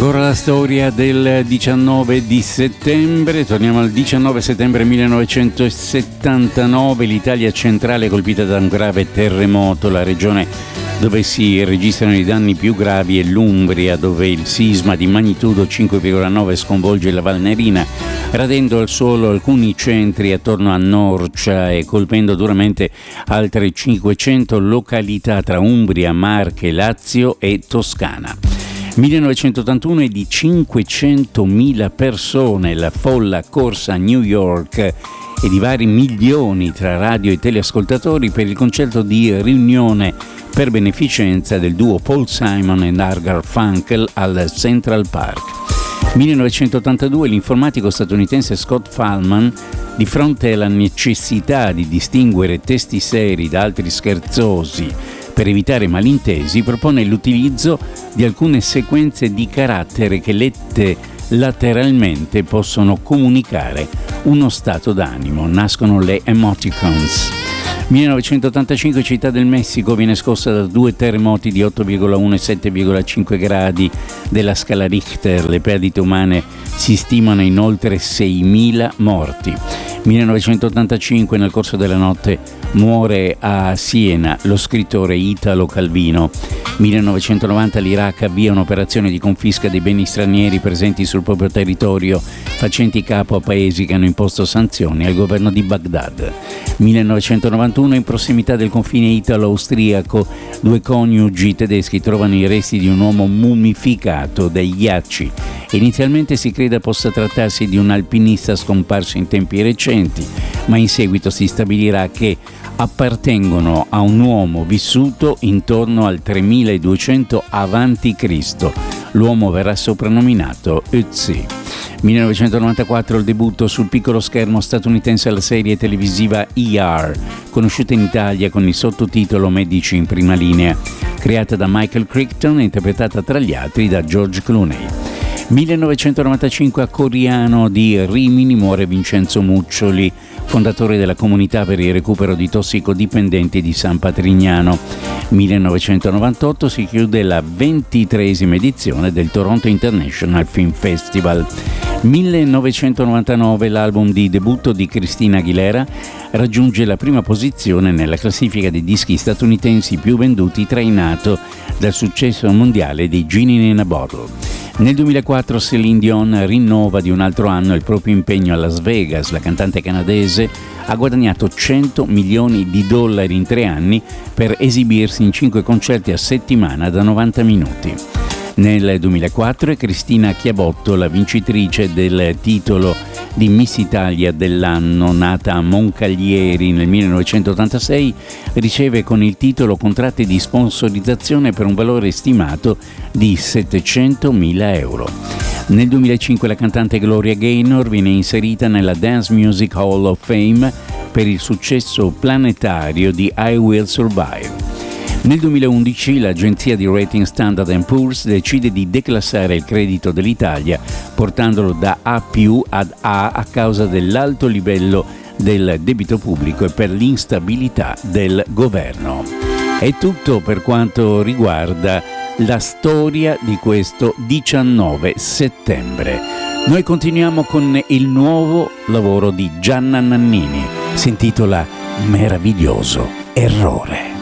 Ancora la storia del 19 di settembre, torniamo al 19 settembre 1979, l'Italia centrale è colpita da un grave terremoto, la regione dove si registrano i danni più gravi è l'Umbria, dove il sisma di magnitudo 5,9 sconvolge la Valnerina, radendo al suolo alcuni centri attorno a Norcia e colpendo duramente altre 500 località tra Umbria, Marche, Lazio e Toscana. 1981 è di 500.000 persone, la folla corsa a New York e di vari milioni tra radio e teleascoltatori per il concerto di riunione per beneficenza del duo Paul Simon e Art Garfunkel al Central Park. 1982 l'informatico statunitense Scott Fahlman, di fronte alla necessità di distinguere testi seri da altri scherzosi per evitare malintesi, propone l'utilizzo di alcune sequenze di carattere che lette lateralmente possono comunicare uno stato d'animo. Nascono le emoticons. 1985 Città del Messico viene scossa da due terremoti di 8,1 e 7,5 gradi della scala Richter. Le perdite umane si stimano in oltre 6.000 morti. 1985 nel corso della notte muore a Siena lo scrittore Italo Calvino. 1990 l'Iraq avvia un'operazione di confisca dei beni stranieri presenti sul proprio territorio, facenti capo a paesi che hanno imposto sanzioni al governo di Baghdad. 1991 in prossimità del confine italo-austriaco due coniugi tedeschi trovano i resti di un uomo mummificato dai ghiacci. Inizialmente si crede possa trattarsi di un alpinista scomparso in tempi recenti, ma in seguito si stabilirà che appartengono a un uomo vissuto intorno al 3200 a.C. L'uomo verrà soprannominato Ötzi. 1994 il debutto sul piccolo schermo statunitense alla serie televisiva ER, conosciuta in Italia con il sottotitolo Medici in prima linea, creata da Michael Crichton e interpretata tra gli altri da George Clooney. 1995 a Coriano di Rimini muore Vincenzo Muccioli, fondatore della comunità per il recupero di tossicodipendenti di San Patrignano. 1998 si chiude la 23esima edizione del Toronto International Film Festival. 1999 l'album di debutto di Christina Aguilera raggiunge la prima posizione nella classifica dei dischi statunitensi più venduti, trainato dal successo mondiale di Genie in a Bottle. Nel 2004 Céline Dion rinnova di un altro anno il proprio impegno a Las Vegas. La cantante canadese ha guadagnato $100 milioni in 3 anni per esibirsi in 5 concerti a settimana da 90 minuti. Nel 2004 è Cristina Chiabotto la vincitrice del titolo di Miss Italia dell'anno. Nata a Moncaglieri nel 1986, riceve con il titolo contratti di sponsorizzazione per un valore stimato di €700.000. Nel 2005 la cantante Gloria Gaynor viene inserita nella Dance Music Hall of Fame per il successo planetario di I Will Survive. Nel 2011 l'agenzia di rating Standard & Poor's decide di declassare il credito dell'Italia, portandolo da A+ ad A causa dell'alto livello del debito pubblico e per l'instabilità del governo. È tutto per quanto riguarda la storia di questo 19 settembre. Noi continuiamo con il nuovo lavoro di Gianna Nannini. Si intitola Meraviglioso errore.